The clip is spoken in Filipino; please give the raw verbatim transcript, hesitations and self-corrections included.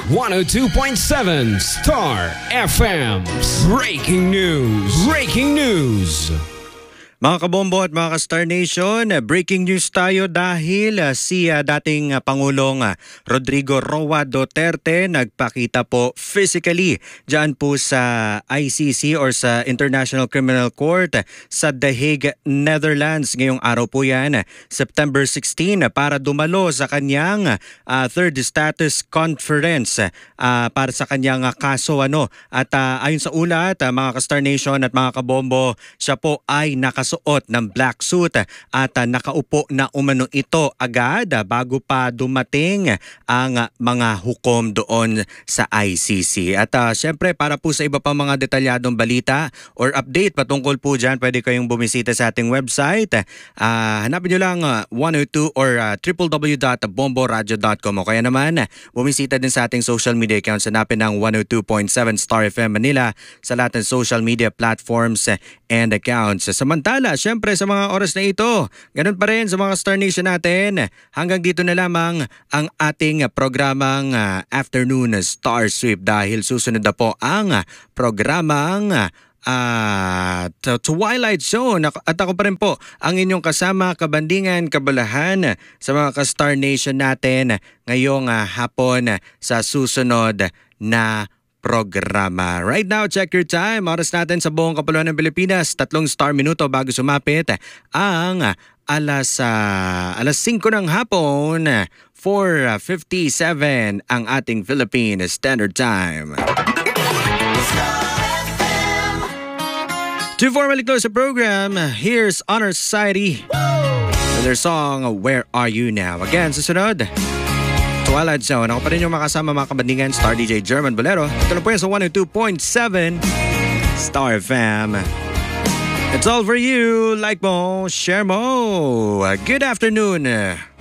one oh two point seven Star F M. Breaking news. Breaking news. Mga kabombo at mga ka-Star Nation, breaking news tayo dahil uh, si uh, dating uh, Pangulong uh, Rodrigo Roa Duterte nagpakita po physically dyan po sa I C C or sa International Criminal Court sa The Hague, Netherlands. Ngayong araw po yan, September sixteen, para dumalo sa kanyang uh, third status conference uh, para sa kanyang uh, kaso. Ano. At uh, ayon sa ulat, uh, mga ka-Star Nation at mga kabombo, siya po ay nakas suot ng black suit at uh, nakaupo na umano ito agad uh, bago pa dumating ang uh, mga hukom doon sa I C C. At uh, syempre para po sa iba pa mga detalyadong balita or update patungkol po dyan, pwede kayong bumisita sa ating website. Uh, hanapin nyo lang uh, one oh two or uh, w w w dot bombo radio dot com o kaya naman uh, bumisita din sa ating social media accounts. Hanapin ng one oh two point seven Star F M Manila sa lahat ng social media platforms and accounts. Samantala, syempre sa mga oras na ito, ganun pa rin sa mga Star Nation natin. Hanggang dito na lamang ang ating programang uh, Afternoon Star Sweep dahil susunod na po ang programang uh, Twilight Zone. At ako pa rin po ang inyong kasama, kabandingan, kabalahan sa mga ka-Star Nation natin ngayong uh, hapon sa susunod na programa. Right now, check your time. Oras natin sa buong kapuluan ng Pilipinas, tatlong star minuto bago sumapit ang alas uh, alas singko ng hapon, four fifty-seven ang ating Philippine Standard Time. To formally close the program, here's Honor Society with their song, Where Are You Now? Again, susunod, Twilight Zone. Ako pa rin yung makasama mga kabandingan, Star D J German Bolero. Ito na po yan sa one oh two point seven Star F M. It's all for you. Like mo, share mo. Good afternoon.